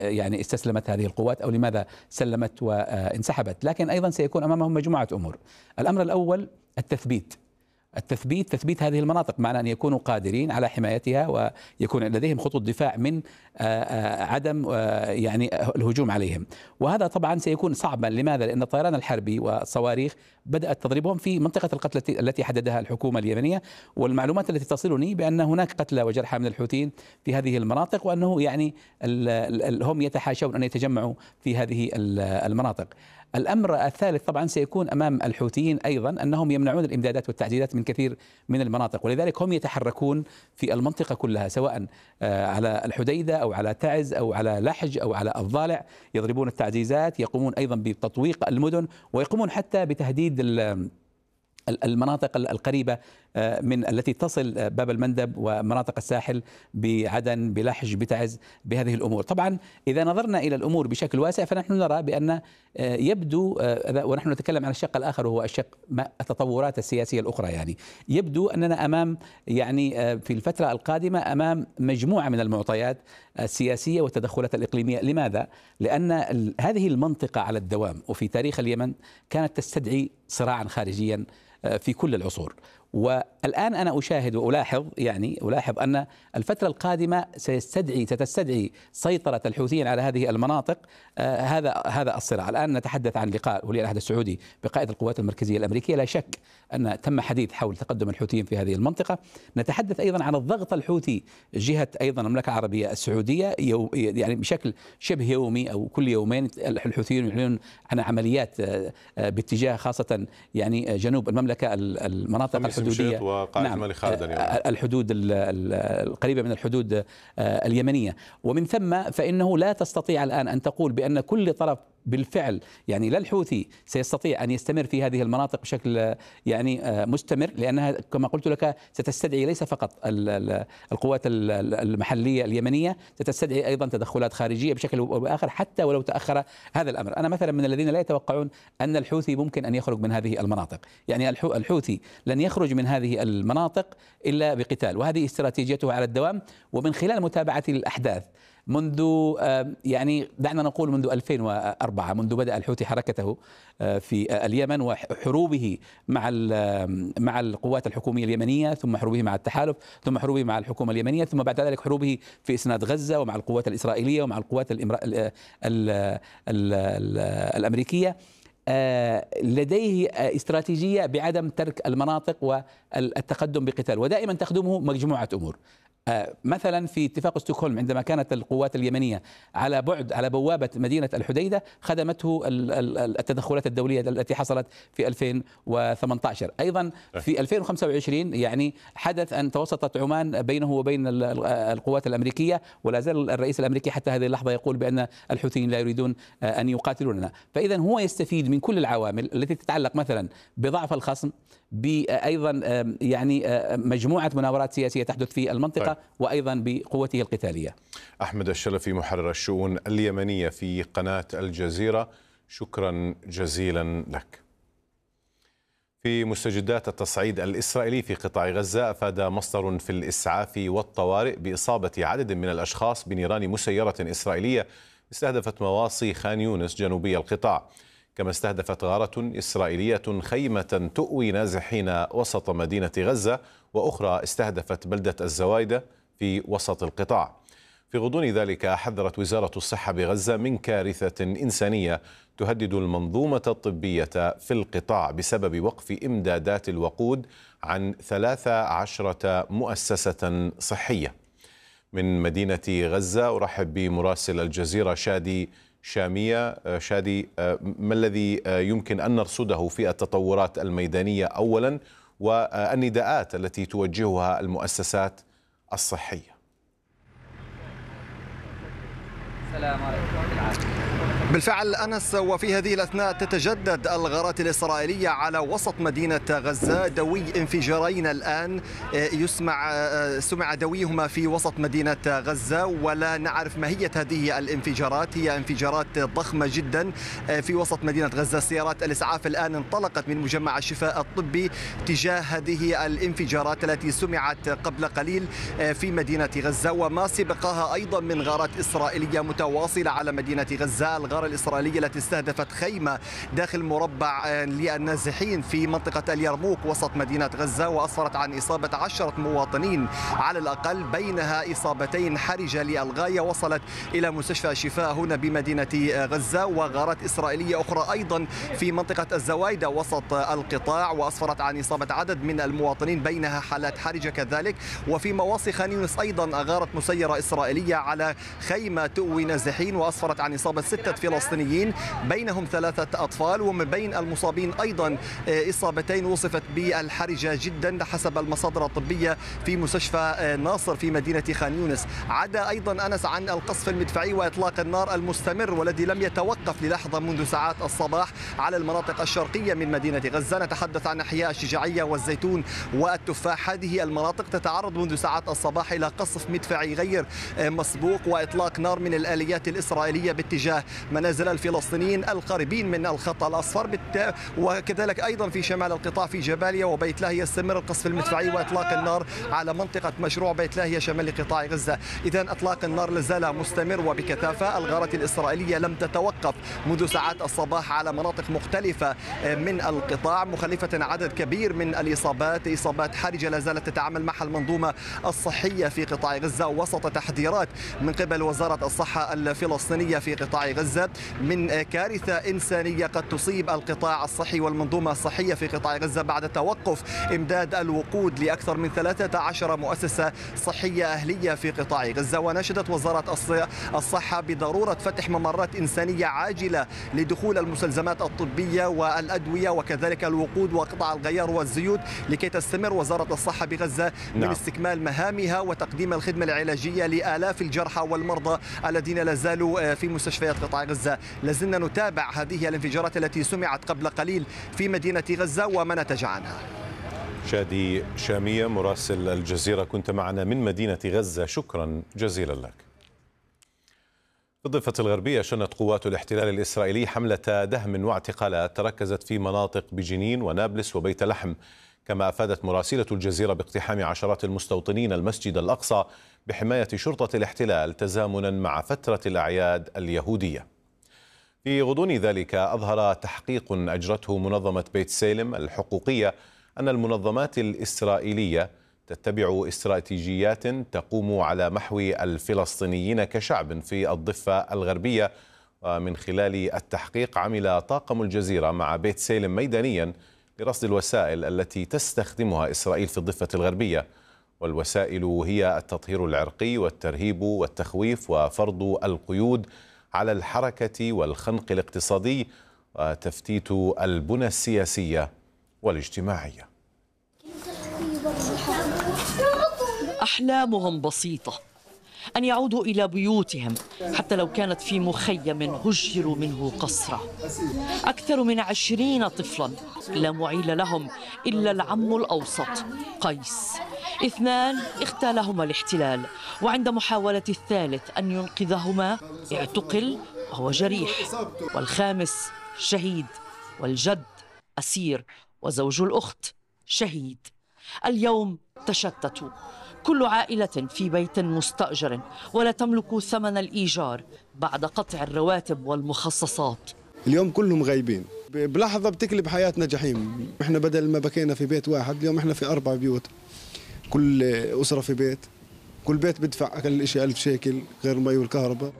يعني استسلمت هذه القوات، أو لماذا سلمت وانسحبت. لكن أيضا سيكون أمامهم مجموعة أمور. الأمر الأول تثبيت هذه المناطق، معنى أن يكونوا قادرين على حمايتها ويكون لديهم خطوط دفاع من عدم يعني الهجوم عليهم. وهذا طبعا سيكون صعبا. لماذا؟ لأن الطيران الحربي والصواريخ بدأت تضربهم في منطقة القتل التي حددها الحكومة اليمنية، والمعلومات التي تصلني بأن هناك قتلى وجرحى من الحوثيين في هذه المناطق، وأنه يعني هم يتحاشون أن يتجمعوا في هذه المناطق. الأمر الثالث طبعا سيكون أمام الحوثيين أيضا أنهم يمنعون الإمدادات والتعزيزات من كثير من المناطق، ولذلك هم يتحركون في المنطقة كلها، سواء على الحديدة أو على تعز أو على لحج أو على الضالع، يضربون التعزيزات، يقومون أيضا بتطويق المدن، ويقومون حتى بتهديد المناطق القريبة من التي تصل باب المندب ومناطق الساحل بعدن، بلحج، بتعز، بهذه الأمور. طبعا إذا نظرنا إلى الأمور بشكل واسع فنحن نرى بأن يبدو، ونحن نتكلم عن الشق الآخر وهو الشق التطورات السياسية الأخرى، يعني يبدو أننا أمام يعني في الفترة القادمة أمام مجموعة من المعطيات السياسية والتدخلات الإقليمية. لماذا؟ لأن هذه المنطقة على الدوام وفي تاريخ اليمن كانت تستدعي صراعا خارجيا في كل العصور. والآن أنا أشاهد وألاحظ أن الفترة القادمة ستستدعي سيطرة الحوثيين على هذه المناطق. هذا الصراع. الآن نتحدث عن لقاء ولي العهد السعودي بقائد القوات المركزية الأمريكية، لا شك أن تم حديث حول تقدم الحوثيين في هذه المنطقة. نتحدث أيضا عن الضغط الحوثي جهة أيضا المملكة العربية السعودية، يعني بشكل شبه يومي أو كل يومين الحوثيين يعلنون عن عمليات باتجاه خاصة يعني جنوب المملكة، المناطق الحدودية، نعم، الحدود القريبة من الحدود اليمنية. ومن ثم فإنه لا تستطيع الآن أن تقول بأن كل طرف بالفعل، يعني لا الحوثي سيستطيع أن يستمر في هذه المناطق بشكل يعني مستمر، لأنها كما قلت لك ستستدعي ليس فقط القوات المحلية اليمنية، ستستدعي أيضا تدخلات خارجية بشكل أو بآخر حتى ولو تأخر هذا الأمر. أنا مثلا من الذين لا يتوقعون أن الحوثي ممكن أن يخرج من هذه المناطق، يعني الحوثي لن يخرج من هذه المناطق إلا بقتال، وهذه استراتيجيته على الدوام. ومن خلال متابعة الأحداث منذ يعني دعنا نقول منذ 2004، منذ بدأ الحوثي حركته في اليمن وحروبه مع القوات الحكومية اليمنية، ثم حروبه مع التحالف، ثم حروبه مع الحكومة اليمنية، ثم بعد ذلك حروبه في إسناد غزة ومع القوات الإسرائيلية ومع القوات الأمريكية. لديه استراتيجية بعدم ترك المناطق والتقدم بقتال، ودائما تخدمه مجموعة أمور. مثلا في اتفاق ستوكهولم عندما كانت القوات اليمنية على بوابة مدينة الحديدة، خدمته التدخلات الدولية التي حصلت في 2018. أيضا في 2025 يعني حدث أن توسطت عمان بينه وبين القوات الأمريكية، ولا زال الرئيس الأمريكي حتى هذه اللحظة يقول بأن الحوثيين لا يريدون أن يقاتلوننا. فإذا هو يستفيد من كل العوامل التي تتعلق مثلا بضعف الخصم، بأيضا يعني مجموعة مناورات سياسية تحدث في المنطقة، وأيضا بقوته القتالية. أحمد الشلفي محرر الشؤون اليمنية في قناة الجزيرة، شكرا جزيلا لك. في مستجدات التصعيد الإسرائيلي في قطاع غزة، أفاد مصدر في الإسعاف والطوارئ بإصابة عدد من الأشخاص بنيران مسيرة إسرائيلية استهدفت مواصي خان يونس جنوبي القطاع، كما استهدفت غارة إسرائيلية خيمة تؤوي نازحين وسط مدينة غزة، وأخرى استهدفت بلدة الزوايدة في وسط القطاع. في غضون ذلك حذرت وزارة الصحة بغزة من كارثة إنسانية تهدد المنظومة الطبية في القطاع بسبب وقف إمدادات الوقود عن 13 مؤسسة صحية. من مدينة غزة أرحب بمراسل الجزيرة شادي شامية. شادي، ما الذي يمكن أن نرصده في التطورات الميدانية أولا، والنداءات التي توجهها المؤسسات الصحية؟ السلام عليكم. بالفعل أنس، وفي هذه الأثناء تتجدد الغارات الإسرائيلية على وسط مدينة غزة. دوي انفجارين الآن سمع دويهما في وسط مدينة غزة، ولا نعرف ماهية هذه الانفجارات. هي انفجارات ضخمة جدا في وسط مدينة غزة. سيارات الإسعاف الآن انطلقت من مجمع الشفاء الطبي تجاه هذه الانفجارات التي سمعت قبل قليل في مدينة غزة، وما سبقها أيضا من غارات إسرائيلية متواصلة على مدينة غزة. الغارة الإسرائيلية التي استهدفت خيمة داخل مربع للنازحين في منطقة اليرموك وسط مدينة غزة، وأسفرت عن إصابة 10 مواطنين على الأقل، بينها إصابتين حرجة للغاية وصلت إلى مستشفى الشفاء هنا بمدينة غزة. وغارات إسرائيلية أخرى أيضا في منطقة الزوايدة وسط القطاع، وأسفرت عن إصابة عدد من المواطنين بينها حالات حرجة كذلك. وفي مواصي خان يونس أيضا أغارت مسيرة إسرائيلية على خيمة تؤوي نازحين، وأسفرت عن إصابة 6 فلسطينيين بينهم 3 أطفال، ومن بين المصابين أيضا إصابتين وصفت بالحرجة جدا حسب المصادر الطبية في مستشفى ناصر في مدينة خان يونس. عدا أيضا أنس عن القصف المدفعي وإطلاق النار المستمر والذي لم يتوقف للحظة منذ ساعات الصباح على المناطق الشرقية من مدينة غزة. نتحدث عن أحياء الشجاعية والزيتون والتفاح. هذه المناطق تتعرض منذ ساعات الصباح إلى قصف مدفعي غير مسبوق وإطلاق نار من الآليات الإسرائيلية باتجاه منازل الفلسطينيين القريبين من الخط الأصفر، وكذلك أيضا في شمال القطاع في جباليا وبيت لاهيا يستمر القصف المدفعي وإطلاق النار على منطقة مشروع بيت لاهيا شمال قطاع غزة. إذن إطلاق النار لازال مستمر وبكثافة. الغارة الإسرائيلية لم تتوقف منذ ساعات الصباح على مناطق مختلفة من القطاع، مخلفة عدد كبير من الإصابات، إصابات حرجة لا زالت تتعامل معها المنظومة الصحية في قطاع غزة وسط تحذيرات من قبل وزارة الصحة الفلسطينية في قطاع غزة من كارثة إنسانية قد تصيب القطاع الصحي والمنظومة الصحية في قطاع غزة بعد توقف إمداد الوقود لأكثر من 13 مؤسسة صحية أهلية في قطاع غزة. ونشدت وزارة الصحة بضرورة فتح ممرات إنسانية عاجلة لدخول المستلزمات الطبية والأدوية وكذلك الوقود وقطع الغيار والزيوت لكي تستمر وزارة الصحة بغزة من استكمال مهامها وتقديم الخدمة العلاجية لآلاف الجرحى والمرضى الذين لا زالوا في مستشفيات قطاع غزة. لازلنا نتابع هذه الانفجارات التي سمعت قبل قليل في مدينة غزة وما نتج عنها. شادي شامية مراسل الجزيرة كنت معنا من مدينة غزة، شكرا جزيلا لك. في الضفة الغربية شنت قوات الاحتلال الإسرائيلي حملة دهم واعتقالات تركزت في مناطق بجنين ونابلس وبيت لحم، كما أفادت مراسلة الجزيرة باقتحام عشرات المستوطنين المسجد الأقصى بحماية شرطة الاحتلال تزامنا مع فترة الأعياد اليهودية. في غضون ذلك أظهر تحقيق أجرته منظمة بيت سالم الحقوقية أن المنظمات الإسرائيلية تتبع استراتيجيات تقوم على محو الفلسطينيين كشعب في الضفة الغربية. ومن خلال التحقيق عمل طاقم الجزيرة مع بيت سالم ميدانيا لرصد الوسائل التي تستخدمها إسرائيل في الضفة الغربية، والوسائل هي التطهير العرقي والترهيب والتخويف وفرض القيود على الحركة والخنق الاقتصادي وتفتيت البنى السياسية والاجتماعية. أحلامهم بسيطة، أن يعودوا إلى بيوتهم حتى لو كانت في مخيم هجروا منه قسرا. أكثر من 20 طفلا لا معيل لهم إلا العم الأوسط قيس. 2 اغتالهما الاحتلال، وعند محاولة الثالث أن ينقذهما اعتقل وهو جريح، والخامس شهيد، والجد أسير، وزوج الأخت شهيد. اليوم تشتتوا، كل عائلة في بيت مستأجر ولا تملك ثمن الإيجار بعد قطع الرواتب والمخصصات. اليوم كلهم غايبين، بلحظة بتقلب حياتنا جحيم. احنا بدل ما بكينا في بيت واحد اليوم احنا في 4 بيوت، كل أسرة في بيت، كل بيت بدفع أقل شيء 1000 شيكل غير المي والكهرباء.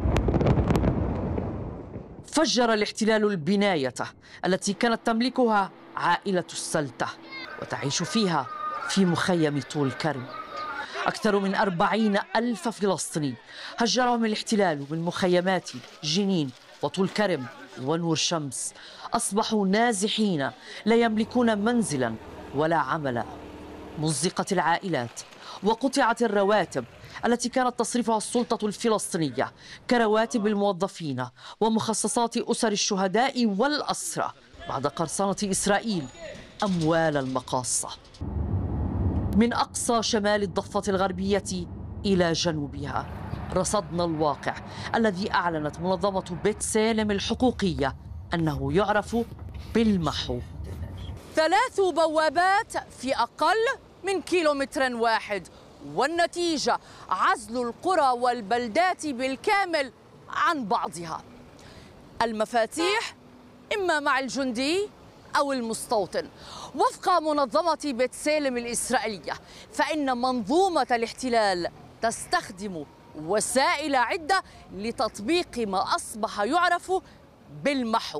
فجر الاحتلال البناية التي كانت تملكها عائلة السلتة وتعيش فيها في مخيم طول كرم. أكثر من 40,000 فلسطيني هجرهم الاحتلال من مخيمات جنين وطول كرم ونور شمس. أصبحوا نازحين لا يملكون منزلا ولا عملا. مزقت العائلات وقطعت الرواتب التي كانت تصرفها السلطة الفلسطينية كرواتب الموظفين ومخصصات أسر الشهداء والأسرى بعد قرصنة إسرائيل أموال المقاصة. من أقصى شمال الضفة الغربية إلى جنوبها رصدنا الواقع الذي أعلنت منظمة بيت سالم الحقوقية أنه يعرف بالمحو. 3 بوابات في أقل من كيلومتر واحد، والنتيجة عزل القرى والبلدات بالكامل عن بعضها. المفاتيح إما مع الجندي أو المستوطن. وفق منظمة بتسالم الإسرائيلية فإن منظومة الاحتلال تستخدم وسائل عدة لتطبيق ما أصبح يعرف بالمحو.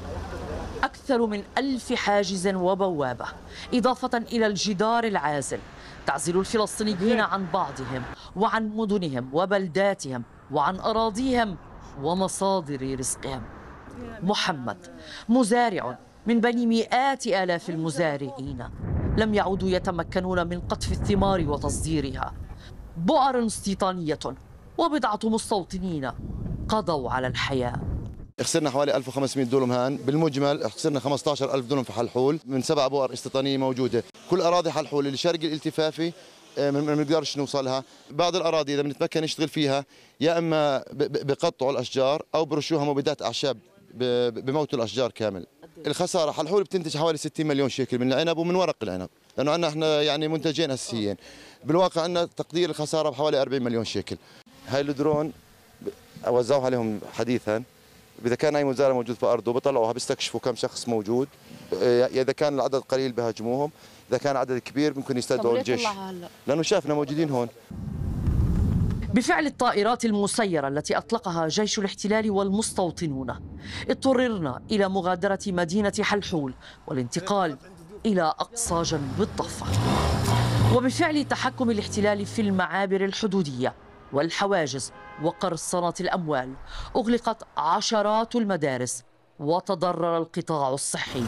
أكثر من 1000 حاجز وبوابة، إضافة إلى الجدار العازل، تعزل الفلسطينيين عن بعضهم وعن مدنهم وبلداتهم وعن أراضيهم ومصادر رزقهم. محمد مزارع من بين مئات آلاف المزارعين لم يعودوا يتمكنون من قطف الثمار وتصديرها. بؤر استيطانية وبضعة مستوطنين قضوا على الحياة. خسرنا حوالي 1500 دولم هان، بالمجمل خسرنا 15000 دولم في حلحول من 7 بؤر استيطانية موجودة. كل أراضي حلحول اللي شرق الالتفافي ما بنقدرش نوصلها. بعض الأراضي إذا بنتمكن نشتغل فيها يا إما بقطعوا الأشجار أو برشوها مبيدات أعشاب بموت الأشجار كامل. الخسارة حلحول بتنتج حوالي 60 مليون شيكل من العنب ومن ورق العنب، لأنه عندنا احنا يعني منتجين أساسيين. بالواقع عندنا تقدير الخسارة بحوالي 40 مليون شيكل. هاي الدرون وزعوها عليهم حديثا، إذا كان أي مزارع موجود في أرضه بيطلعوها بيستكشفوا كم شخص موجود، إذا كان العدد قليل بهاجموهم، إذا كان عدد كبير ممكن يستدعوا الجيش، لأنه شافنا موجودين هون. بفعل الطائرات المسيرة التي أطلقها جيش الاحتلال والمستوطنون اضطررنا إلى مغادرة مدينة حلحول والانتقال إلى أقصى جنوب الضفة. وبفعل تحكم الاحتلال في المعابر الحدودية والحواجز وقرصنة الأموال أغلقت عشرات المدارس وتضرر القطاع الصحي.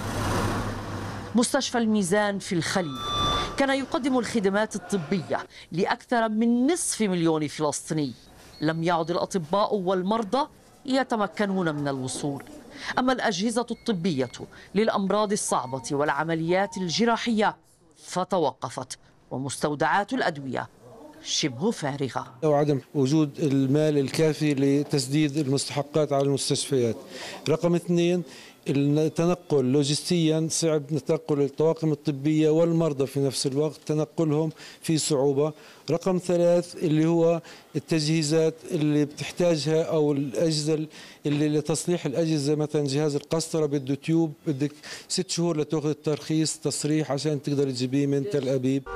مستشفى الميزان في الخليل كان يقدم الخدمات الطبية لأكثر من 500,000 فلسطيني. لم يعد الأطباء والمرضى يتمكنون من الوصول. أما الأجهزة الطبية للأمراض الصعبة والعمليات الجراحية فتوقفت، ومستودعات الأدوية شبه فارغة. وعدم وجود المال الكافي لتسديد المستحقات على المستشفيات. رقم 2 التنقل لوجستيا صعب، نتنقل الطواقم الطبية والمرضى في نفس الوقت تنقلهم في صعوبة. رقم 3 اللي هو التجهيزات اللي بتحتاجها أو الأجهزة اللي لتصليح الأجهزة، مثلا جهاز القسطرة بده تيوب، بدك 6 شهور لتأخذ الترخيص تصريح عشان تقدر تجيبيه من تل أبيب.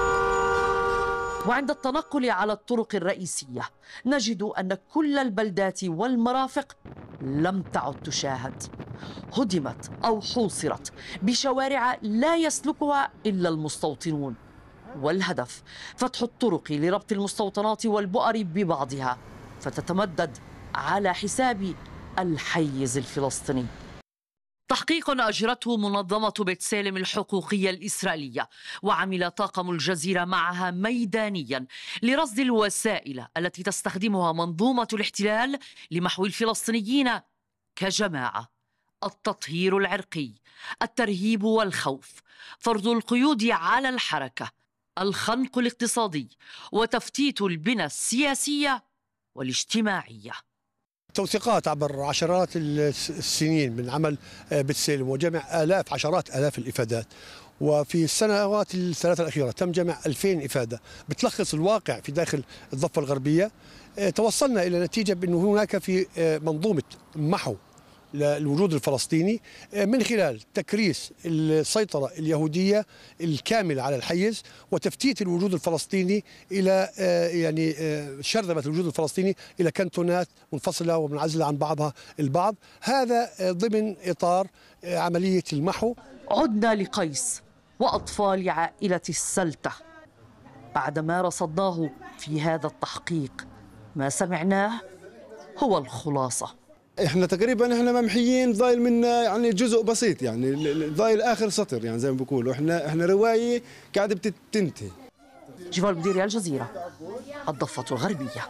وعند التنقل على الطرق الرئيسية نجد أن كل البلدات والمرافق لم تعد تشاهد، هدمت أو حوصرت بشوارع لا يسلكها إلا المستوطنون، والهدف فتح الطرق لربط المستوطنات والبؤر ببعضها فتتمدد على حساب الحيز الفلسطيني. تحقيق أجرته منظمة بتسالم الحقوقية الإسرائيلية وعمل طاقم الجزيرة معها ميدانيا لرصد الوسائل التي تستخدمها منظومة الاحتلال لمحو الفلسطينيين كجماعة: التطهير العرقي، الترهيب والخوف، فرض القيود على الحركة، الخنق الاقتصادي، وتفتيت البنى السياسية والاجتماعية. توثيقات عبر عشرات السنين من عمل بتسالم وجمع عشرات آلاف الإفادات، وفي السنوات الثلاثة الأخيرة تم جمع 2000 إفادة بتلخص الواقع في داخل الضفة الغربية. توصلنا إلى نتيجة بأنه هناك في منظومة محو للوجود الفلسطيني من خلال تكريس السيطرة اليهودية الكاملة على الحيز وتفتيت الوجود الفلسطيني إلى يعني شرذمة الوجود الفلسطيني إلى كنتونات منفصلة ومنعزلة عن بعضها البعض، هذا ضمن إطار عملية المحو. عدنا لقيس وأطفال عائلة السلتة. بعدما رصدناه في هذا التحقيق ما سمعناه هو الخلاصة. احنا تقريبا ممحيين، ضايل منا يعني جزء بسيط، يعني ضايل اخر سطر، يعني زي ما بيقولوا احنا روايه قاعده بتنتهي. جيفال بديري، الجزيره، الضفه الغربيه.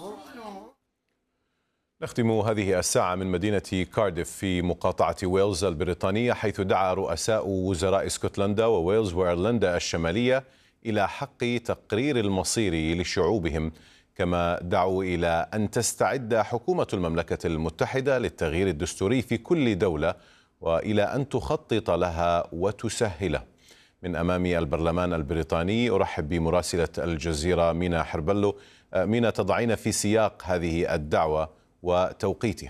نختم هذه الساعة من مدينة كارديف في مقاطعة ويلز البريطانية، حيث دعا رؤساء وزراء اسكتلندا وويلز وايرلندا الشمالية إلى حق تقرير المصير لشعوبهم، كما دعوا إلى أن تستعد حكومة المملكة المتحدة للتغيير الدستوري في كل دولة وإلى أن تخطط لها وتسهله. من أمام البرلمان البريطاني أرحب بمراسلة الجزيرة مينا حربلو. مينا، تضعين في سياق هذه الدعوة وتوقيتها.